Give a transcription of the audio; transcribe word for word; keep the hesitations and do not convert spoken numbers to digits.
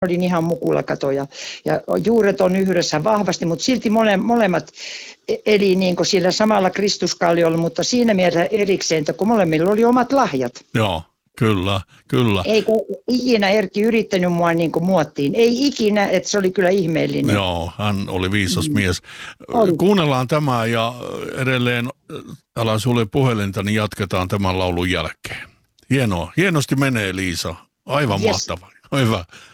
olin ihan mukulla kato ja, ja juuret on yhdessä vahvasti, mutta silti mole, molemmat eli niin kuin sillä samalla Kristuskalliolla, mutta siinä mielessä erikseen, että kun molemmilla oli omat lahjat. Joo, kyllä, kyllä. Eikö ikinä Erkki yrittänyt mua niin kuin muottiin? Ei ikinä, että se oli kyllä ihmeellinen. Joo, hän oli viisas mm. mies. Oli. Kuunnellaan tämä ja edelleen, älä sulle puhelinta, niin jatketaan tämän laulun jälkeen. Hienoa, hienosti menee Liisa. Aivan Yes. mahtavaa. Hyvä.